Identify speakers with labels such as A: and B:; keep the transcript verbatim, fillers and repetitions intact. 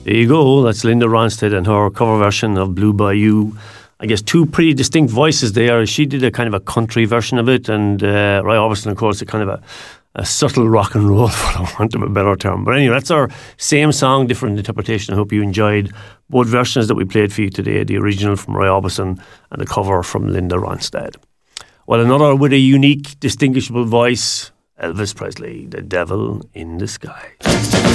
A: There you go. That's Linda Ronstadt and her cover version of Blue Bayou. I guess two pretty distinct voices there. She did a kind of a country version of it, and uh, Roy Orbison, of course, a kind of a, a subtle rock and roll, for the want of a better term. But anyway, that's our same song, different interpretation. I hope you enjoyed both versions that we played for you today, the original from Roy Orbison and the cover from Linda Ronstadt. Well, another with a unique, distinguishable voice, Elvis Presley, The Devil in the Sky.